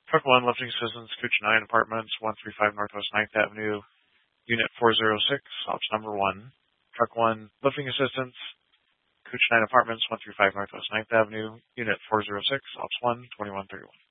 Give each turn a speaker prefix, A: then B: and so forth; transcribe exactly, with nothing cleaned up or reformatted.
A: Truck one, lifting assistance, Cooch nine Apartments, one thirty-five Northwest ninth Avenue, Unit four oh six, ops number one. Truck one, lifting assistance, Cooch nine Apartments, one thirty-five Northwest ninth Avenue, Unit four oh six, ops one, twenty-one thirty-one.